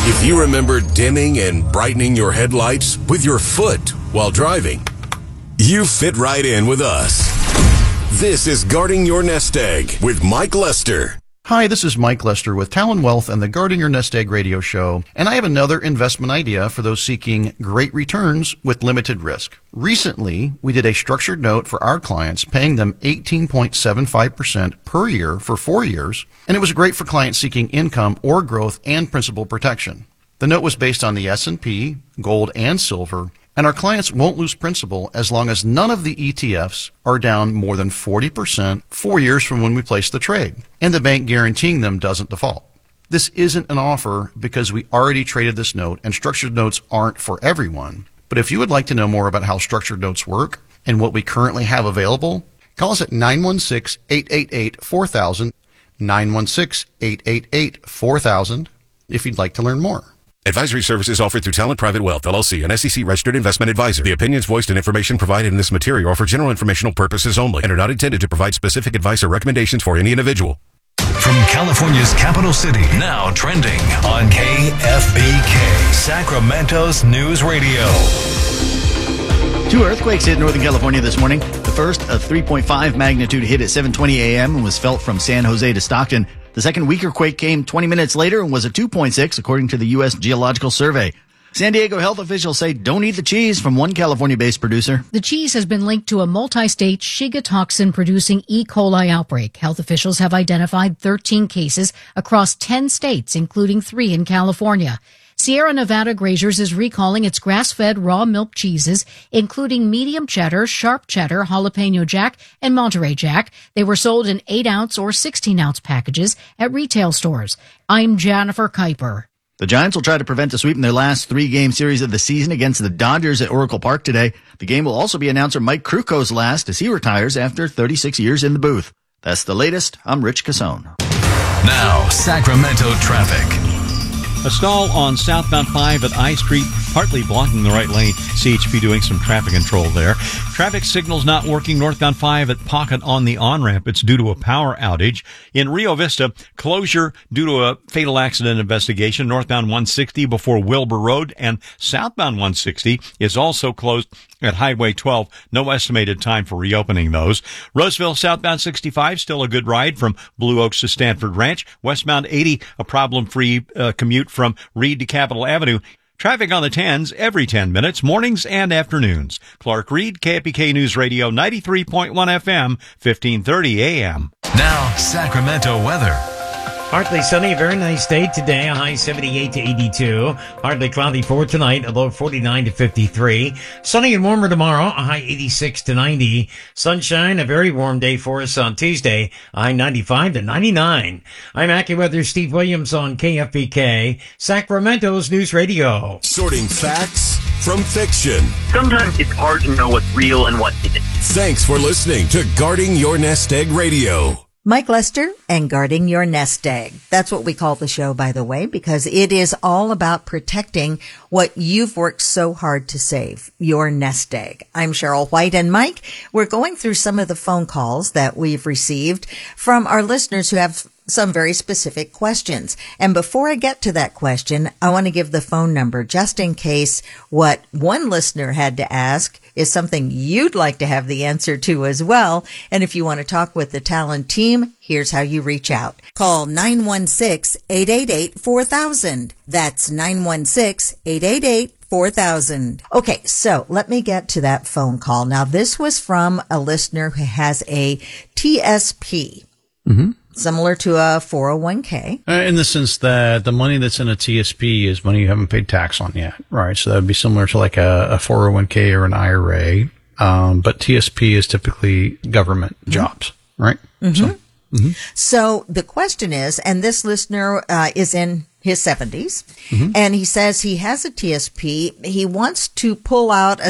If you remember dimming and brightening your headlights with your foot while driving, you fit right in with us. This is Guarding Your Nest Egg with Mike Lester. Hi, this is Mike Lester with Talon Wealth and the Guarding Your Nest Egg radio show, and I have another investment idea for those seeking great returns with limited risk. Recently, we did a structured note for our clients, paying them 18.75% per year for 4 years, and it was great for clients seeking income or growth and principal protection. The note was based on the S&P, gold, and silver, and our clients won't lose principal as long as none of the ETFs are down more than 40% 4 years from when we place the trade, and the bank guaranteeing them doesn't default. This isn't an offer because we already traded this note, and structured notes aren't for everyone. But if you would like to know more about how structured notes work and what we currently have available, call us at 916-888-4000, 916-888-4000 if you'd like to learn more. Advisory services offered through Talent Private Wealth, LLC, an SEC-registered investment advisor. The opinions voiced and information provided in this material are for general informational purposes only and are not intended to provide specific advice or recommendations for any individual. From California's capital city, now trending on KFBK, Sacramento's News Radio. 2 earthquakes hit Northern California this morning. The first, a 3.5 magnitude, hit at 7:20 a.m. and was felt from San Jose to Stockton. The second weaker quake came 20 minutes later and was a 2.6, according to the U.S. Geological Survey. San Diego health officials say don't eat the cheese, from one California-based producer. The cheese has been linked to a multi-state Shiga toxin-producing E. coli outbreak. Health officials have identified 13 cases across 10 states, including 3 in California. Sierra Nevada Grazers is recalling its grass-fed raw milk cheeses, including medium cheddar, sharp cheddar, jalapeno jack, and Monterey Jack. They were sold in 8-ounce or 16-ounce packages at retail stores. I'm Jennifer Kuiper. The Giants will try to prevent a sweep in their last 3-game series of the season against the Dodgers at Oracle Park today. The game will also be announcer Mike Kruko's last as he retires after 36 years in the booth. That's the latest. I'm Rich Cassone. Now, Sacramento traffic. A stall on southbound 5 at I Street, partly blocking the right lane. CHP doing some traffic control there. Traffic signals not working northbound 5 at Pocket on the on-ramp. It's due to a power outage. In Rio Vista, closure due to a fatal accident investigation. Northbound 160 before Wilbur Road, and southbound 160 is also closed at Highway 12. No estimated time for reopening those. Roseville southbound 65, still a good ride from Blue Oaks to Stanford Ranch. Westbound 80, a problem-free commute from Reed to Capitol Avenue. Traffic on the 10s every 10 minutes, mornings and afternoons. Clark Reed, KFBK News Radio, 93.1 FM, 1530 AM. Now, Sacramento weather. Partly sunny, a very nice day today, a high 78 to 82. Partly cloudy for tonight, a low 49 to 53. Sunny and warmer tomorrow, a high 86 to 90. Sunshine, a very warm day for us on Tuesday, a high 95 to 99. I'm AccuWeather Steve Williams on KFBK, Sacramento's News Radio. Sorting facts from fiction. Sometimes it's hard to know what's real and what isn't. Thanks for listening to Guarding Your Nest Egg Radio. Mike Lester and Guarding Your Nest Egg. That's what we call the show, by the way, because it is all about protecting what you've worked so hard to save, your nest egg. I'm Cheryl White, and Mike, we're going through some of the phone calls that we've received from our listeners who have some very specific questions. And before I get to that question, I want to give the phone number just in case what one listener had to ask is something you'd like to have the answer to as well. And if you want to talk with the Talon team, here's how you reach out. Call 916-888-4000. That's 916-888-4000. Okay, so let me get to that phone call. Now, this was from a listener who has a TSP. Mm-hmm. Similar to a 401k. In the sense that the money that's in a TSP is money you haven't paid tax on yet, right? So that would be similar to like a 401k or an IRA. But TSP is typically government jobs, right? Mm-hmm. So the question is, and this listener is in his 70s, and he says he has a TSP. He wants to pull out a